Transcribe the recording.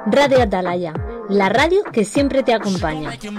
Radio Atalaya, la radio que siempre te acompaña.